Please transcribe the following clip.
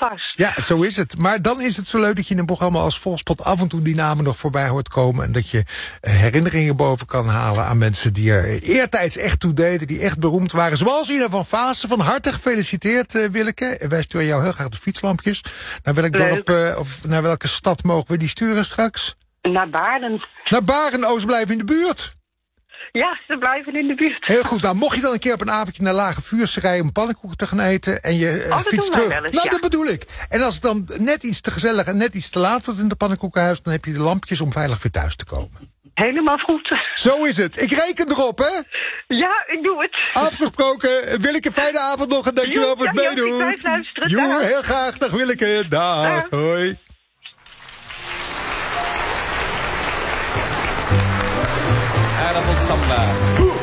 past. Ja, zo is het. Maar dan is het zo leuk dat je in een programma als Volkspot af en toe die namen nog voorbij hoort komen. En dat je herinneringen boven kan halen aan mensen die er eertijds echt toe deden. Die echt beroemd waren. Zoals Ina van Vaassen. Van harte gefeliciteerd, Willeke. Wij sturen jou heel graag de fietslampjes. Naar welk dorp of naar welke stad mogen we die sturen straks? Naar Baren. Naar Baren, ze blijven in de buurt. Ja, ze blijven in de buurt. Heel goed. Nou, mocht je dan een keer op een avondje naar Lage Vuursche rijden om pannenkoeken te gaan eten en je fietst terug. Wel eens, nou, ja. Dat bedoel ik. En als het dan net iets te gezellig en net iets te laat wordt in de pannenkoekenhuis, dan heb je de lampjes om veilig weer thuis te komen. Helemaal goed. Zo is het. Ik reken erop, hè? Ja, ik doe het. Afgesproken. Willeke, fijne avond nog en dankjewel voor het meedoen. Ja, luisteren. Joe, heel graag. Dag Willeke. Dag. Hoi. Aardappelsamba.